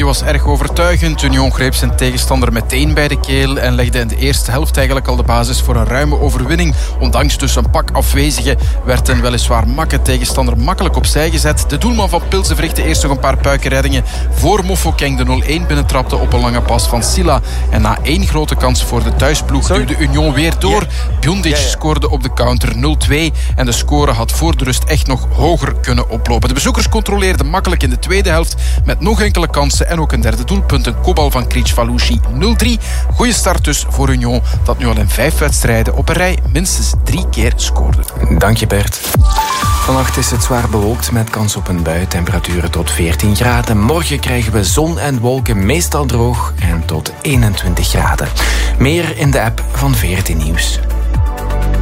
die was erg overtuigend. Union greep zijn tegenstander meteen bij de keel en legde in de eerste helft eigenlijk al de basis voor een ruime overwinning. Ondanks dus een pak afwezigen werd een weliswaar makke tegenstander makkelijk opzij gezet. De doelman van Pilsen verrichtte eerst nog een paar puikenreddingen voor Mofokeng de 0-1 binnentrapte op een lange pas van Silla. En na 1 grote kans voor de thuisploeg duwde Union weer door. Bjondic scoorde op de counter 0-2 en de score had voor de rust echt nog hoger kunnen oplopen. De bezoekers controleerden makkelijk in de tweede helft met nog enkele kansen en ook een derde doelpunt. Een kopbal van Kricfalusi 0-3. Goeie start dus voor Union dat nu al in 5 wedstrijden op een rij minstens 3 keer scoorde. Dank je, Bert. Vannacht is het zwaar bewolkt met kans op een bui. Temperaturen tot 14 graden. Morgen krijgen we zon en wolken, meestal droog en tot 21 graden. Meer in de app van VRT Nieuws.